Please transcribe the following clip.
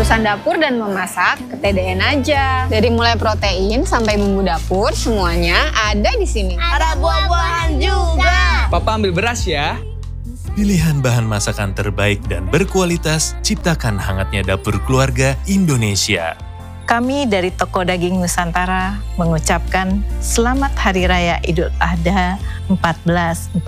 Urusan dapur dan memasak ke TDN aja. Dari mulai protein sampai bumbu dapur, semuanya ada di sini. Ada buah-buahan juga. Papa ambil beras ya. Pilihan bahan masakan terbaik dan berkualitas, ciptakan hangatnya dapur keluarga Indonesia. Kami dari Toko Daging Nusantara mengucapkan Selamat Hari Raya Idul Adha 1444.